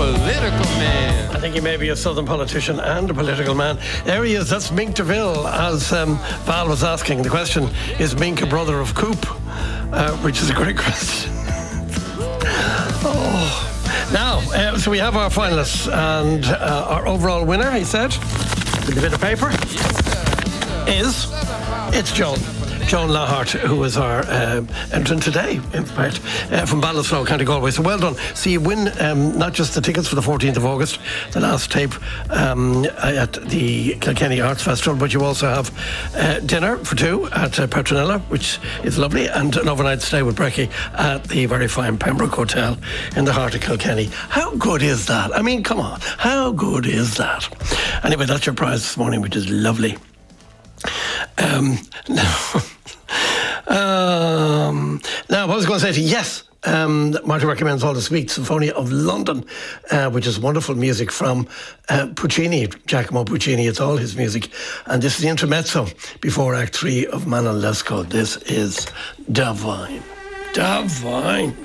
political man. I think he may be a southern politician and a political man. There he is, that's Mink DeVille. As Val was asking, the question, is Mink a brother of Coop? Which is a great question. Now, so we have our finalists, and our overall winner, he said, with a bit of paper, it's Joan Lahart, who is our entrant today, in fact, from Ballinasloe, County Galway. So well done. So you win not just the tickets for the 14th of August, the last tape at the Kilkenny Arts Festival, but you also have dinner for two at Petronella, which is lovely, and an overnight stay with Brecky at the very fine Pembroke Hotel in the heart of Kilkenny. How good is that? I mean, come on. How good is that? Anyway, that's your prize this morning, which is lovely. Now, what was I going to say to you? Yes, Marty recommends all this week Symphonia of London, which is wonderful music from Puccini, Giacomo Puccini. It's all his music. And this is the intermezzo before Act 3 of Manon Lescaut. This is divine. Divine.